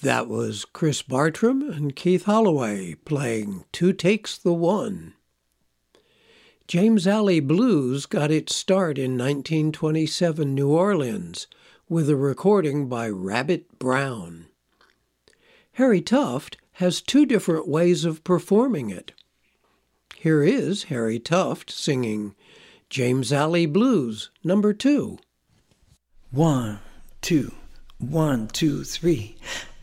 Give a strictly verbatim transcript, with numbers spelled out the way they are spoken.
That was Chris Bartram and Keith Holloway playing Two Takes the One. James Alley Blues got its start in nineteen twenty-seven New Orleans with a recording by Rabbit Brown. Harry Tuft has two different ways of performing it. Here is Harry Tuft singing James Alley Blues, number two. One, two, one, two, three.